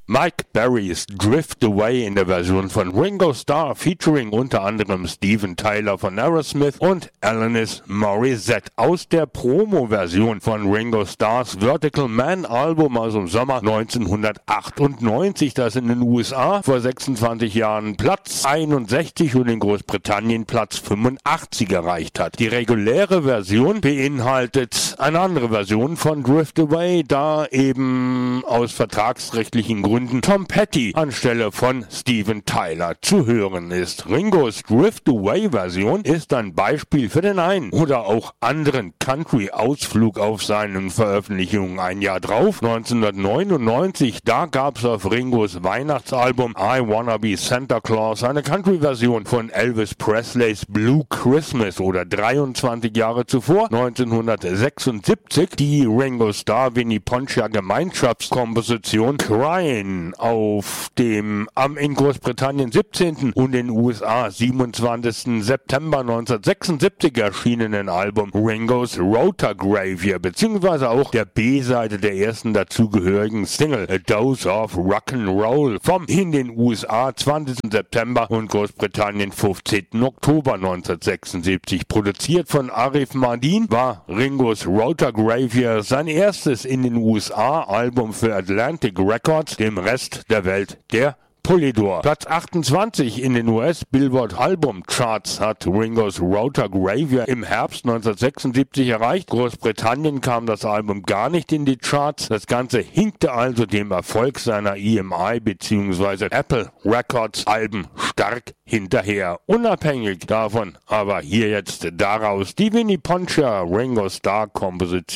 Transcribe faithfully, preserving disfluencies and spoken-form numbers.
Mike Berrys Drift Away in der Version von Ringo Starr featuring unter anderem Steven Tyler von Aerosmith und Alanis Morissette aus der Promo-Version von Ringo Starrs Vertical Man Album aus dem Sommer neunzehnhundertachtundneunzig, das in den U S A vor sechsundzwanzig Jahren Platz einundsechzig und in Großbritannien Platz fünfundachtzig erreicht hat. Die reguläre Version beinhaltet eine andere Version von Drift Away, da eben aus vertragsrechtlichen Gründen Tom Petty anstelle von Steven Tyler zu hören ist. Ringos Drift Away Version ist ein Beispiel für den einen oder auch anderen Country-Ausflug auf seinen Veröffentlichungen. Ein Jahr drauf, neunzehnhundertneunundneunzig, da gab es auf Ringos Weihnachtsalbum I Wanna Be Santa Claus eine Country-Version von Elvis Presleys Blue Christmas, oder dreiundzwanzig Jahre zuvor, neunzehnhundertsechsundsiebzig, die Ringo Starr Vinnie Poncia Gemeinschaftskomposition Crying auf dem am in Großbritannien siebzehnten und in den U S A siebenundzwanzigsten September neunzehnhundertsechsundsiebzig erschienenen Album Ringo's Rotogravure, beziehungsweise auch der B-Seite der ersten dazugehörigen Single A Dose of Rock'n'Roll vom in den U S A zwanzigsten September und Großbritannien fünfzehnten Oktober neunzehnhundertsechsundsiebzig. Produziert von Arif Mardin war Ringos Rotogravure sein erstes in den U S A Album für Atlantic Records, dem Rest der Welt der Polydor. Platz achtundzwanzig in den U S Billboard Album Charts hat Ringos Rotogravure im Herbst neunzehnhundertsechsundsiebzig erreicht. Großbritannien kam das Album gar nicht in die Charts. Das Ganze hinkte also dem Erfolg seiner E M I bzw. Apple Records Alben stark hinterher. Unabhängig davon aber hier jetzt daraus die Vinnie Poncia Ringo Starr Komposition